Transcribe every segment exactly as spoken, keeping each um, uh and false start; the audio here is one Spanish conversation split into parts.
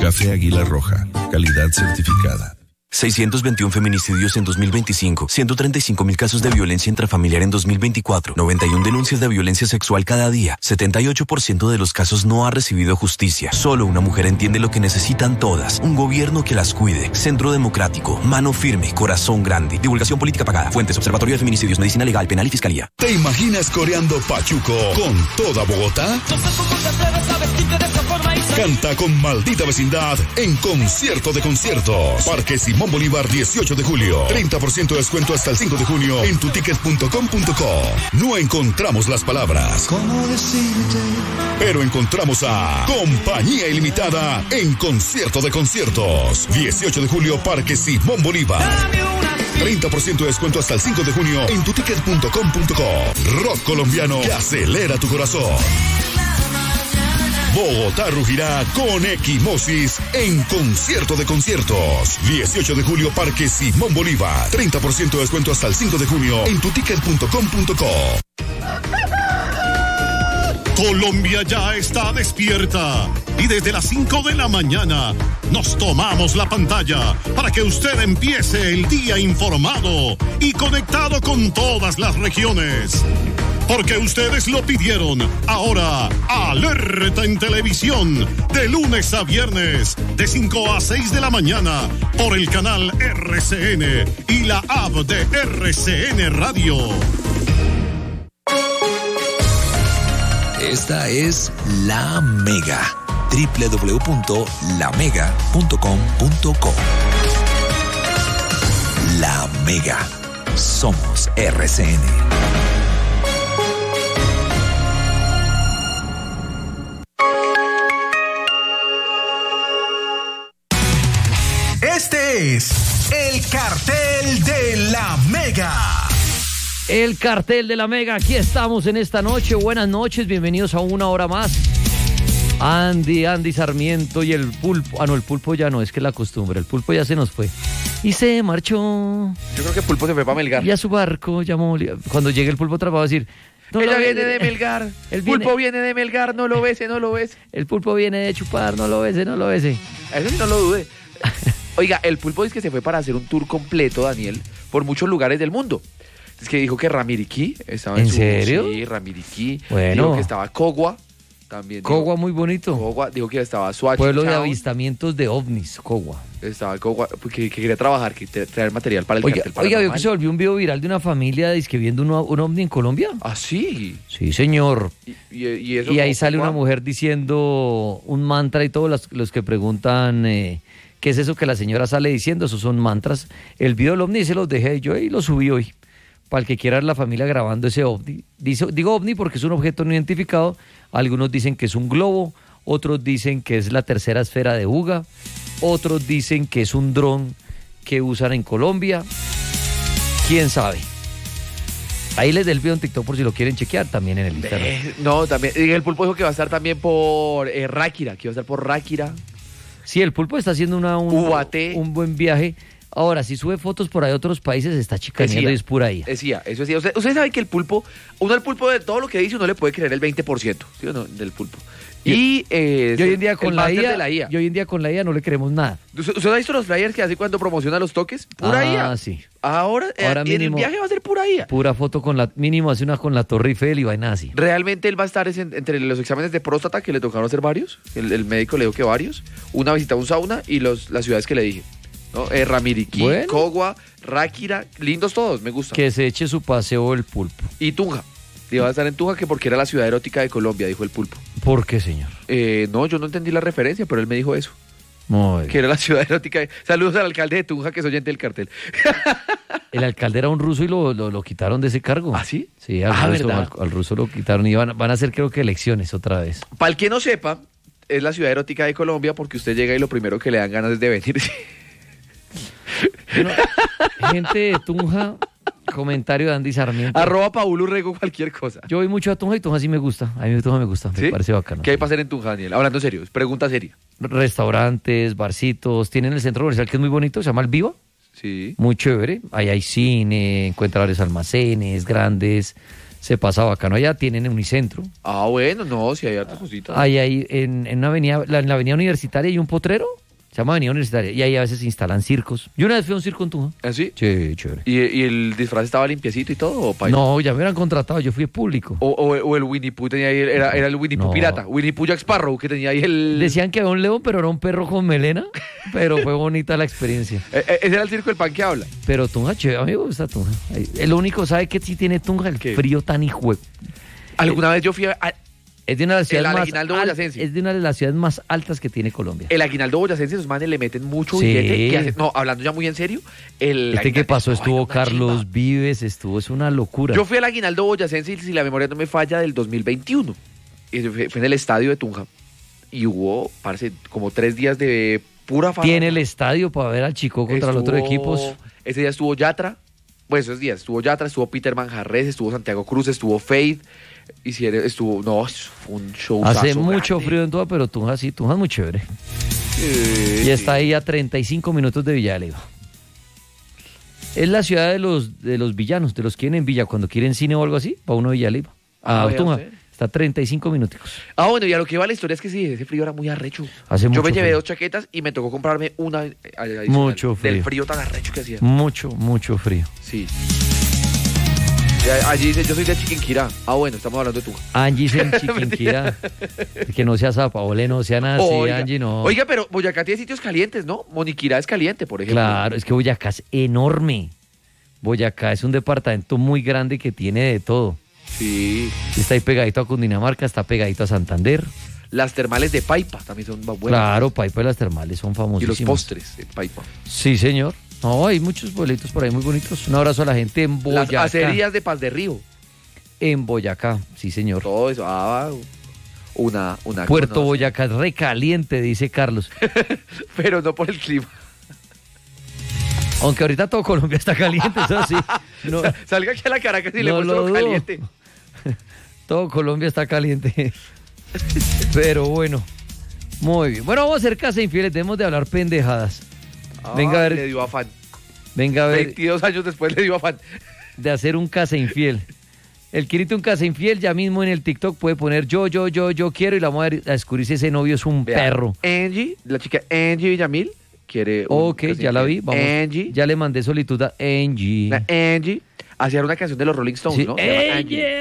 Café Águila Roja, calidad certificada. seiscientos veintiún feminicidios en dos mil veinticinco, ciento treinta y cinco mil casos de violencia intrafamiliar en dos mil veinticuatro, noventa y una denuncias de violencia sexual cada día, setenta y ocho por ciento de los casos no ha recibido justicia. Solo una mujer entiende lo que necesitan todas, un gobierno que las cuide. Centro Democrático, mano firme, corazón grande. Divulgación política pagada. Fuentes: Observatorio de Feminicidios, Medicina Legal, Penal y Fiscalía. ¿Te imaginas coreando Pachuco con toda Bogotá? Canta con Maldita Vecindad en Concierto de Conciertos. Parque Simón Bolívar, dieciocho de julio. treinta por ciento de descuento hasta el cinco de junio en tuticket punto com punto co. No encontramos las palabras, ¿cómo decirte? Pero encontramos a Compañía Ilimitada en Concierto de Conciertos. dieciocho de julio, Parque Simón Bolívar. treinta por ciento de descuento hasta el cinco de junio en tuticket punto com punto co. Rock colombiano que acelera tu corazón. Bogotá rugirá con Equimosis en Concierto de Conciertos. dieciocho de julio, Parque Simón Bolívar. treinta por ciento de descuento hasta el cinco de junio en tuticket punto com punto co. Colombia ya está despierta y desde las cinco de la mañana nos tomamos la pantalla para que usted empiece el día informado y conectado con todas las regiones. Porque ustedes lo pidieron. Ahora, Alerta en Televisión, de lunes a viernes, de cinco a seis de la mañana, por el canal R C N y la app de R C N Radio. Esta es La Mega. doble u doble u doble u punto la mega punto com punto co. La Mega. Somos R C N. Este es el Cartel de la Mega. El Cartel de la Mega, aquí estamos en esta noche. Buenas noches, bienvenidos a una hora más. Andy, Andy Sarmiento y el Pulpo. Ah, no, el Pulpo ya no, es que la costumbre. El Pulpo ya se nos fue. Y se marchó. Yo creo que el Pulpo se fue para Melgar. Y a su barco llamó. Cuando llegue el Pulpo otra vez va a decir... No Ella viene de Melgar. El Pulpo viene, viene de Melgar, no lo bese, no lo bese. El Pulpo viene de chupar, no lo bese, no lo bese. Eso sí no lo dude. Oiga, el Pulpo dice que se fue para hacer un tour completo, Daniel, por muchos lugares del mundo. Es que dijo que Ramiriquí estaba en, ¿En su, serio? Sí, Ramiriquí. Bueno. Dijo que estaba Cogua. También Cogua, dijo, muy bonito. Cogua, dijo que estaba Swatch. Pueblo de avistamientos de ovnis, Cogua. Estaba Cogua, que, que quería trabajar, que traer material para el Oiga, cartel. Oiga, vio que se volvió un video viral de una familia que viendo un, un ovni en Colombia. ¿Ah, sí? Sí, señor. Y, y, y, eso y ahí sale Cogua? una mujer diciendo un mantra y todos los, los que preguntan... Eh, ¿qué es eso que la señora sale diciendo? Esos son mantras. El video del ovni se los dejé yo y lo subí hoy. Para el que quiera ver la familia grabando ese ovni. Dice, digo ovni porque es un objeto no identificado. Algunos dicen que es un globo, otros dicen que es la tercera esfera de Uga, otros dicen que es un dron que usan en Colombia. ¿Quién sabe? Ahí les doy el video en TikTok por si lo quieren chequear, también en el Instagram. Eh, no, también. El Pulpo dijo que va a estar también por eh, Ráquira, que va a estar por Ráquira. Sí, el Pulpo está haciendo una, un, U A T. un buen viaje. Ahora, si sube fotos por ahí a otros países, está chicaneando y es pura I A. Decía, eso decía. Usted, usted sabe que el Pulpo, uno al Pulpo de todo lo que dice, uno le puede creer el veinte por ciento, ¿sí o no? Del Pulpo. Y, eh, y hoy en día con la I A, de la I A. Y hoy en día con la I A no le creemos nada. ¿Usted, usted ha visto los flyers que hace cuando promociona los toques? Pura ah, I A. Ah, sí. Ahora, Ahora eh, mínimo, el viaje va a ser pura I A. Pura foto con la, mínimo hace una con la Torre Eiffel y vaina así. Realmente él va a estar en, entre los exámenes de próstata que le tocaron hacer varios, el, el médico le dijo que varios, una visita a un sauna y los, las ciudades que le dije. ¿No? Eh, Ramiriquí, bueno. Cogua, Ráquira, lindos todos, me gusta. Que se eche su paseo el Pulpo. Y Tunja. Iba a estar en Tunja que porque era la ciudad erótica de Colombia, dijo el Pulpo. ¿Por qué, señor? Eh, no, yo no entendí la referencia, pero él me dijo eso. Muy que era la ciudad erótica. De... Saludos al alcalde de Tunja, que es oyente del cartel. El alcalde era un ruso y lo, lo, lo quitaron de ese cargo. ¿Ah, sí? Sí, al, ah, ruso, al, al ruso lo quitaron y van, van a hacer creo que elecciones otra vez. Para el que no sepa, es la ciudad erótica de Colombia porque usted llega y lo primero que le dan ganas es de venir. Bueno, gente de Tunja, comentario de Andy Sarmiento. Arroba Paul Urrego cualquier cosa. Yo voy mucho a Tunja y Tunja sí me gusta. A mí Tunja me gusta, ¿Sí? Me parece bacano. ¿Qué hay para hacer en Tunja, Daniel? Hablando en serio, pregunta seria. Restaurantes, barcitos, tienen el centro comercial que es muy bonito, se llama El Viva. Sí. Muy chévere. Ahí hay cine, encuentra varios almacenes grandes, se pasa bacano. Allá tienen Unicentro. Ah, bueno, no, si hay hartas cositas. Ahí hay, en, en, una avenida, la, en la avenida Universitaria hay un potrero, se llama Avenida Universitaria, y ahí a veces se instalan circos. Yo una vez fui a un circo en Tunja. ¿Ah, sí? Sí, chévere. ¿Y, y el disfraz estaba limpiecito y todo? ¿O paila? No, ya me hubieran contratado, yo fui público. O, o, o el Winnie Pooh tenía ahí, era, era el Winnie Pooh No. pirata, Winnie Pooh Jack Sparrow, que tenía ahí el... Decían que era un león, pero era un perro con melena, pero fue bonita la experiencia. Eh, eh, ese era el circo del pan que habla. Pero Tunja, chévere, a mí me gusta Tunja. Ahí- El único, ¿sabe qué sí tiene Tunja? El ¿Qué? frío tan hijuego. Alguna vez yo fui a... a- Es de una de las El ciudades más Aguinaldo al- boyacense. es de una de las ciudades más altas que tiene Colombia. el aguinaldo boyacense, los manes le meten mucho Sí. billete. Que hace- no, hablando ya muy en serio, el Este que aguinaldo- pasó no, estuvo una Carlos chimba. Vives, estuvo, es una locura. Yo fui al aguinaldo boyacense, y si la memoria no me falla, del dos mil veintiuno. Y fue fue en el estadio de Tunja. Y hubo, parece, como tres días de pura farra. Tiene el estadio para ver al Chico contra los otros Estuvo- equipos. Ese día estuvo Yatra. Pues esos días estuvo Yatra, estuvo Peter Manjarres, estuvo Santiago Cruz, estuvo Faith. Hicieron, estuvo, no, fue un show. Hace mucho frío en Tunja, pero Tunja sí, Tunja es muy chévere. Y está ahí a treinta y cinco minutos de Villa de Leyva. Es la ciudad de los, de los villanos, de los que quieren en Villa. Cuando quieren cine o algo así, va uno a Villa de Leyva. Ah, A vea Tunja. usted. Está a treinta y cinco minuticos. Ah, bueno, y a lo que va la historia es que sí, ese frío era muy arrecho. Hace Yo mucho me llevé frío. dos chaquetas y me tocó comprarme una adicional, Mucho frío. del frío tan arrecho que hacía. Mucho, mucho frío. Sí. Ya, allí dice, yo soy de Chiquinquirá. Ah, bueno, estamos hablando de tú. Angie se en Chiquinquirá. Que no sea Zapaole, no sea nada así, Oiga, Angie, no. Oiga, pero Boyacá tiene sitios calientes, ¿no? Moniquirá es caliente, por ejemplo. Claro, es que Boyacá es enorme. Boyacá es un departamento muy grande que tiene de todo. Sí. Está ahí pegadito a Cundinamarca, está pegadito a Santander. Las termales de Paipa también son buenas. Claro, Paipa y las termales son Y famosísimas. los postres de Paipa. Sí, señor. No, hay muchos pueblitos por ahí muy bonitos. Un abrazo a la gente en Boyacá. Las acerías de Paz de Río. En Boyacá, sí, señor. Todo eso. Ah, una, una. Puerto no, Boyacá, recaliente, dice Carlos. Pero no por el clima. Aunque ahorita todo Colombia está caliente, eso sí. No, Salga aquí a la Caracas y le No muestro lo lo dudo. caliente. todo Colombia está caliente. Pero bueno, muy bien. Bueno, vamos a hacer casa infieles, debemos de hablar pendejadas. Venga a Ay, ver. Le dio afán. Venga a ver veintidós años después le dio afán. de hacer un casa infiel. El quirito un casa infiel, ya mismo en el TikTok puede poner yo, yo, yo, yo quiero y la vamos a descubrir si ese novio es un Vea, perro. Angie, la chica Angie Villamil quiere. un Ok, casting ya la vi. fiel. Vamos. Angie. Ya le mandé solitud a Angie. La Angie. Hacía una canción de los Rolling Stones, Sí. ¿no? Se llama Angie.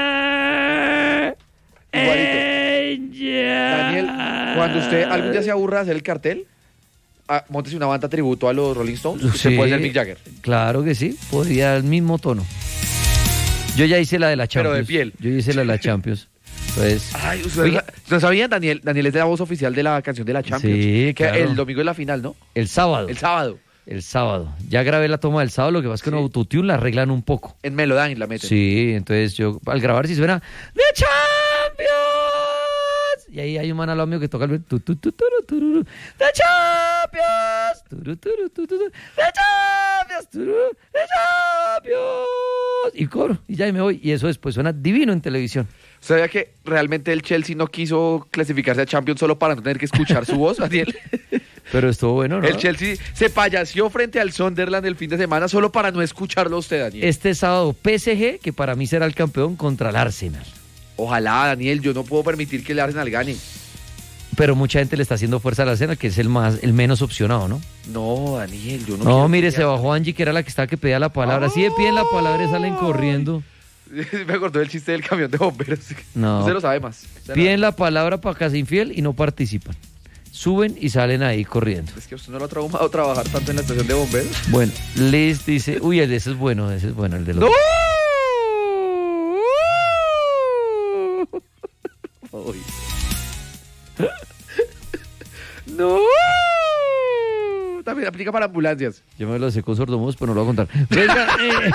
Igualito. Daniel, cuando usted algún día se aburra de hacer el cartel, ah, móntese una banda tributo a los Rolling Stones. Usted Sí, puede ser Mick Jagger. Claro que sí, podría el mismo tono. Yo ya hice la de la Pero Champions. de piel. Yo hice la de la Champions. Pues, Ay, ¿ustedes Oiga. ¿no sabían, Daniel? Daniel es de la voz oficial de la canción de la Champions. Sí, que claro. el domingo es la final, ¿no? el sábado. El sábado. El sábado. Ya grabé la toma del sábado, lo que pasa es que en Sí. Autotune la arreglan un poco. En Melodyne la meten. Sí, entonces yo al grabar si suena The Champions. Y ahí hay un man al lado mío que toca el tu, tu, tu, turu, tururu, The Champions. Turu, turu, tu, tu, tu, The Champions. Turu, The Champions. Y coro, y ya ahí me voy. Y eso después suena divino en televisión. ¿Sabía que realmente el Chelsea no quiso clasificarse a Champions solo para no tener que escuchar su voz, Daniel? Pero estuvo bueno, ¿no? El Chelsea se payaseó frente al Sunderland el fin de semana solo para no escucharlo a usted, Daniel. Este sábado P S G, que para mí será el campeón contra el Arsenal. Ojalá, Daniel, yo no puedo permitir que el Arsenal gane. Pero mucha gente le está haciendo fuerza al Arsenal, que es el más, el menos opcionado, ¿no? No, Daniel, yo no No, quiero mire, que se sea- bajó Angie, que era la que estaba que pedía la palabra. Así de pie en la palabra y salen corriendo. Me acordó del chiste del camión de bomberos. No. Usted lo sabe más. Usted Piden la- la palabra para casa infiel y no participan. Suben y salen ahí corriendo. Es que usted no lo ha traumado trabajar tanto en la estación de bomberos. Bueno, les dice, uy, el de ese es bueno, ese es bueno, el de los... ¡No! ¡No! También aplica para ambulancias. Yo me lo sé con sordomudos, pero no lo voy a contar. Venga, eh.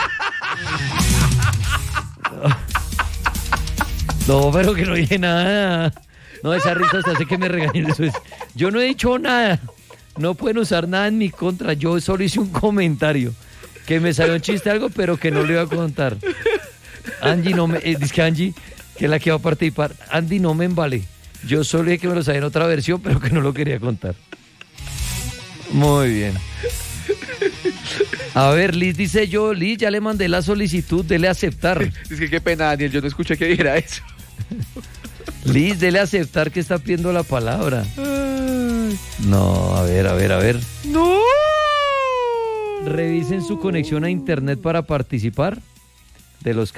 No, pero que no dije nada. No, esa risa hasta hace que me regañen. Eso es. Yo no he dicho nada. No pueden usar nada en mi contra. Yo solo hice un comentario. Que me salió un chiste algo, pero que no lo iba a contar. Angie no me... Eh, dice que Angie, que es la que va a participar. Andy no me embale. Yo solo dije que me lo sabía en otra versión, pero que no lo quería contar. Muy bien. A ver, Liz dice yo, Liz, ya le mandé la solicitud, dele aceptar. Es que qué pena, Daniel, yo no escuché que dijera eso. Liz, dele aceptar que está pidiendo la palabra. No, a ver, a ver, a ver. ¡No! Revisen su conexión a internet para participar de los